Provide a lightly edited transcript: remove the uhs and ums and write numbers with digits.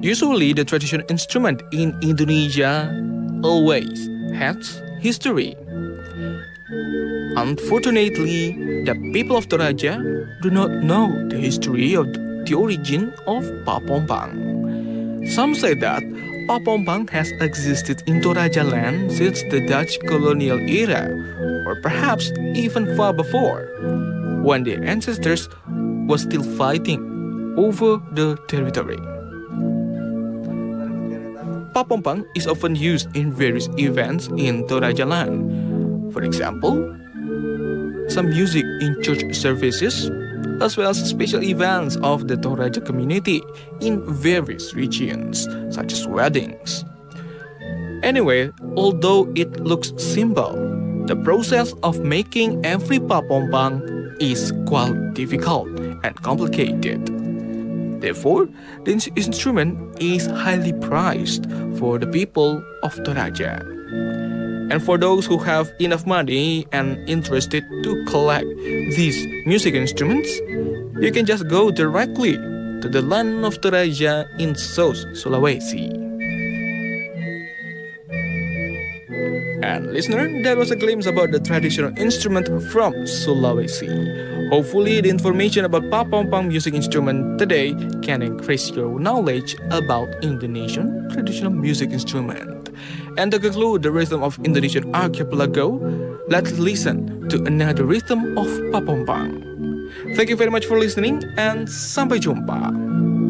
Usually, the traditional instrument in Indonesia always has history. Unfortunately, the people of Toraja do not know the history of the origin of Papompang. Some say that Papompang has existed in Toraja land since the Dutch colonial era, or perhaps even far before, when their ancestors were still fighting over the territory. Papompang is often used in various events in Toraja land. For example, some music in church services, as well as special events of the Toraja community in various regions, such as weddings. Anyway, although it looks simple, the process of making every papompang is quite difficult and complicated. Therefore, the instrument is highly prized for the people of Toraja. And for those who have enough money and interested to collect these music instruments, you can just go directly to the land of Toraja in South Sulawesi. And listener, that was a glimpse about the traditional instrument from Sulawesi. Hopefully, the information about Papompang music instrument today can increase your knowledge about Indonesian traditional music instrument. And to conclude the rhythm of Indonesian archipelago, let's listen to another rhythm of Papompang. Thank you very much for listening and sampai jumpa.